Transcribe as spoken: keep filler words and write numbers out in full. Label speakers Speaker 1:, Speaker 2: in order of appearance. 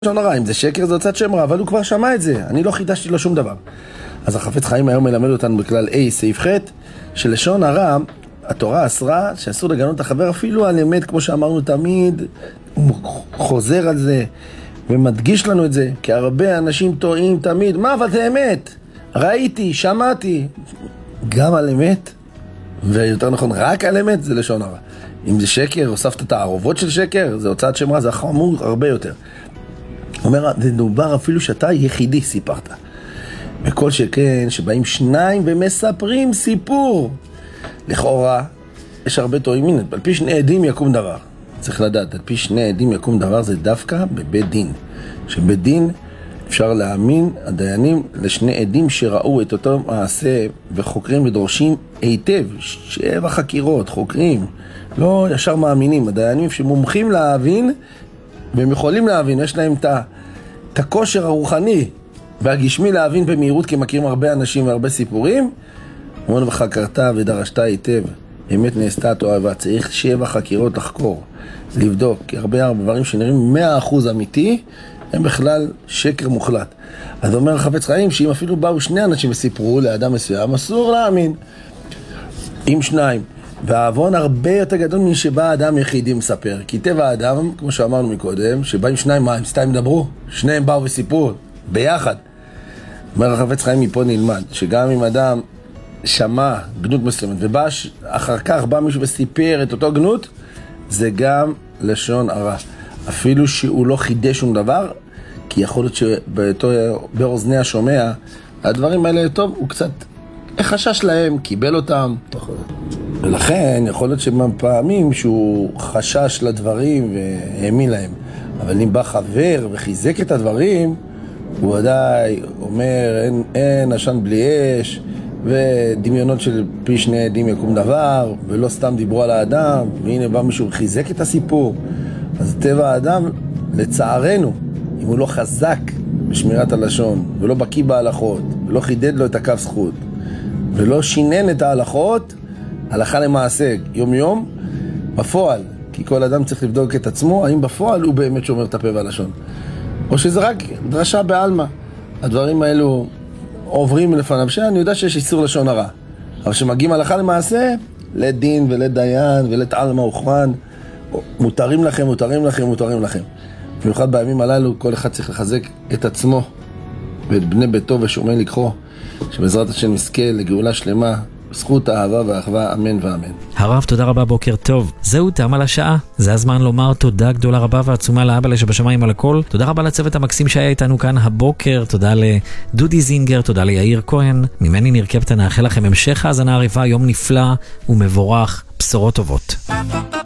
Speaker 1: לשון הרע, אם זה שקר זה הוצאת שם רע, אבל הוא כבר שמע את זה, אני לא חידשתי לו שום דבר. אז החפץ חיים היום מלמד אותנו בכלל A, סעיף ח' שלשון הרע, התורה אסרה שאסור לגנות את החבר אפילו על אמת, כמו שאמרנו תמיד, הוא חוזר על זה ומדגיש לנו את זה, כי הרבה אנשים טועים תמיד, מה אבל זה אמת? ראיתי, שמעתי, גם על אמת, ויותר נכון רק על אמת זה לשון הרע. אם זה שקר, הוספת את הערובות של שקר, זה הוצאת שם רע, זה חמור הרבה יותר. אומר, זה דובר אפילו שאתה יחידי סיפרת. בכל שכן שבאים שניים ומספרים סיפור. לכאורה, יש הרבה טועים, על פי שני עדים יקום דבר. צריך לדעת, על פי שני עדים יקום דבר זה דווקא בבית דין. שבית דין אפשר להאמין, הדיינים, לשני עדים שראו את אותו מעשה וחוקרים ודורשים היטב. שבע חקירות, חוקרים, לא ישר מאמינים. הדיינים שמומחים להבין, והם יכולים להבין, יש להם את הכושר הרוחני והגשמי להבין במהירות, כי מכירים הרבה אנשים והרבה סיפורים. אומרים וחקרת ודרשת היטב, אמת נעשתה תועבה. צריך שבע חקירות לחקור, לבדוק, כי הרבה הרבה דברים שנראים מאה אחוז אמיתי, הם בכלל שקר מוחלט. אז אומר חפץ חיים שאם אפילו באו שני אנשים וסיפרו לאדם מסוים, אסור להאמין. עם שניים. והעוון הרבה יותר גדול משבא אדם יחידי מספר. כי טבע האדם, כמו שאמרנו מקודם, שבאים שניים, מה, הם סתם דברו? שניהם באו וסיפרו, ביחד. אומר החפץ חיים מפה נלמד, שגם אם אדם שמע גנות מסוימת, ובא אחר כך בא מישהו וסיפר את אותו גנות, זה גם לשון הרע. אפילו שהוא לא חידש שום דבר, כי יכול להיות שבאוזני השומע, הדברים האלה טוב, הוא קצת חשש להם, קיבל אותם. ולכן יכול להיות שבפעמים שהוא חשש לדברים והאמין להם. אבל אם בא חבר וחיזק את הדברים, הוא עדיין אומר אין, אין עשן בלי אש, ודמיונות של פי שני עדים יקום דבר, ולא סתם דיברו על האדם, והנה בא מישהו וחיזק את הסיפור. אז טבע האדם, לצערנו, אם הוא לא חזק בשמירת הלשון, ולא בקיא בהלכות, ולא חידד לו את הקו זכות, ולא שינן את ההלכות, הלכה למעשה, יום יום, בפועל, כי כל אדם צריך לבדוק את עצמו, האם בפועל הוא באמת שומר את הפה והלשון. או שזה רק דרשה בעלמא. הדברים האלו עוברים לפניו, שאני יודע שיש איסור לשון הרע. אבל שמגיעים הלכה למעשה, לדין ולדיין ולתעלמא וכמן, מותרים לכם, מותרים לכם, מותרים לכם. במיוחד בימים הללו, כל אחד צריך לחזק את עצמו ואת בני ביתו ושומע לקחו, שבעזרת השם נזכה לגאולה שלמה, זכות האהבה והאחווה, אמן ואמן.
Speaker 2: הרב, תודה רבה, בוקר טוב. זהו, תם על השעה. זה הזמן לומר תודה גדולה רבה ועצומה לאבא שבשמיים על הכל. תודה רבה לצוות המקסים שהיה איתנו כאן הבוקר. תודה לדודי זינגר, תודה ליאיר כהן. ממני ניר קפטן, נאחל לכם המשך האזנה עריפה, יום נפלא ומבורך, בשורות טובות.